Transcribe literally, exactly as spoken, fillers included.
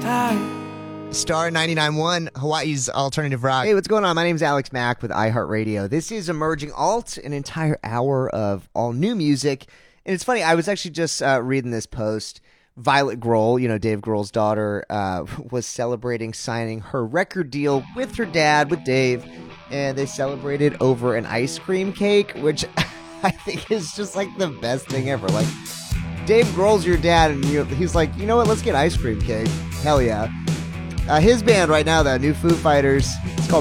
Star ninety-nine point one, Hawaii's alternative rock. Hey, what's going on? My name's Alex Mack with iHeartRadio. This is Emerging Alt, an entire hour of all new music. And it's funny, I was actually just uh, reading this post. Violet Grohl, you know, Dave Grohl's daughter, uh, was celebrating signing her record deal with her dad, with Dave, and they celebrated over an ice cream cake, which I think is just like the best thing ever. Like, Dave Grohl's your dad, and you, he's like, you know what, let's get ice cream cake. Hell yeah. Uh, his band right now, though, New Foo Fighters, it's called